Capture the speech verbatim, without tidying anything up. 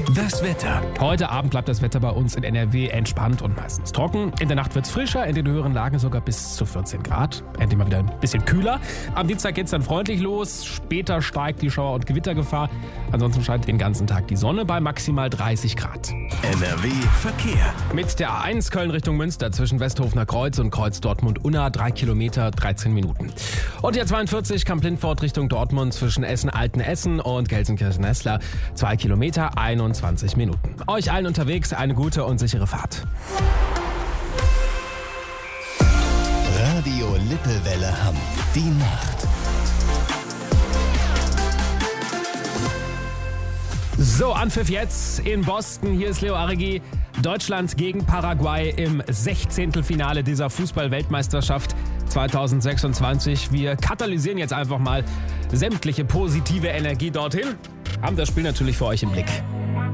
Das Wetter. Heute Abend bleibt das Wetter bei uns in N R W entspannt und meistens trocken. In der Nacht wird es frischer, in den höheren Lagen sogar bis zu vierzehn Grad. Endlich mal wieder ein bisschen kühler. Am Dienstag geht es dann freundlich los. Später steigt die Schauer- und Gewittergefahr. Ansonsten scheint den ganzen Tag die Sonne bei maximal dreißig Grad. N R W Verkehr. Mit der A eins Köln Richtung Münster zwischen Westhofener Kreuz und Kreuz Dortmund-Unna drei Kilometer, dreizehn Minuten. Und die A zweiundvierzig Kamp-Lindfort Richtung Dortmund zwischen Essen-Altenessen und Gelsenkirchen-Nessler zwei Kilometer, einundzwanzig Minuten. Euch allen unterwegs eine gute und sichere Fahrt. Radio Lippewelle Hamm. Die Nacht. So, Anpfiff jetzt in Boston. Hier ist Leo Arigi. Deutschland gegen Paraguay im Sechzehntelfinale dieser Fußball-Weltmeisterschaft zweitausendsechsundzwanzig. Wir katalysieren jetzt einfach mal sämtliche positive Energie dorthin. Haben das Spiel natürlich für euch im Blick.